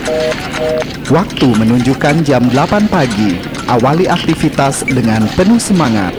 Waktu menunjukkan jam 8 pagi. Awali aktivitas dengan penuh semangat.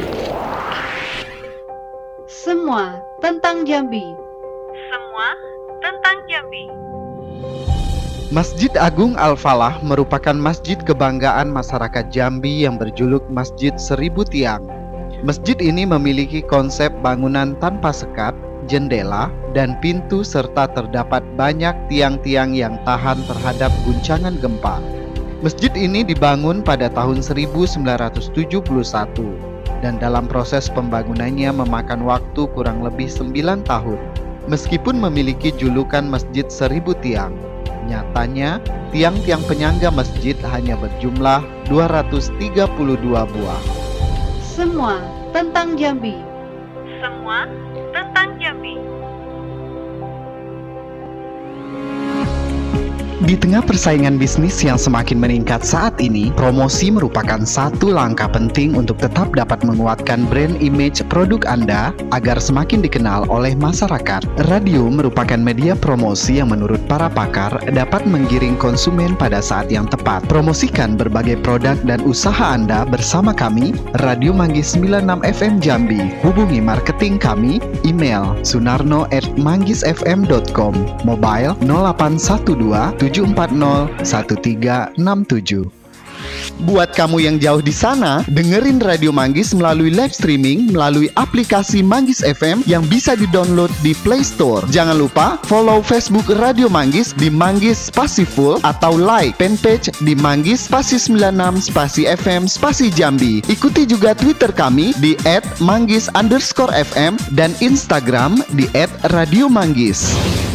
Semua tentang Jambi. Semua tentang Jambi. Masjid Agung Al-Falah merupakan masjid kebanggaan masyarakat Jambi yang berjuluk Masjid Seribu Tiang. Masjid ini memiliki konsep bangunan tanpa sekat, jendela, dan pintu serta terdapat banyak tiang-tiang yang tahan terhadap guncangan gempa. Masjid ini dibangun pada tahun 1971 dan dalam proses pembangunannya memakan waktu kurang lebih 9 tahun. Meskipun memiliki julukan Masjid Seribu Tiang, nyatanya tiang-tiang penyangga masjid hanya berjumlah 232 buah. Semua tentang Jambi. Semua tentang Jambi. Di tengah persaingan bisnis yang semakin meningkat saat ini, promosi merupakan satu langkah penting untuk tetap dapat menguatkan brand image produk Anda agar semakin dikenal oleh masyarakat. Radio merupakan media promosi yang menurut para pakar dapat menggiring konsumen pada saat yang tepat. Promosikan berbagai produk dan usaha Anda bersama kami, Radio Manggis 96 FM Jambi. Hubungi marketing kami, email sunarno@manggisfm.com, mobile 0812 740 1367. Buat kamu yang jauh di sana, dengerin Radio Manggis melalui live streaming melalui aplikasi Manggis FM yang bisa di-download di Play Store. Jangan lupa follow Facebook Radio Manggis di Manggis Spasi Full atau like fanpage di Manggis Spasi 96 Spasi FM Spasi Jambi. Ikuti juga Twitter kami di @manggis_fm dan Instagram di @radiomanggis.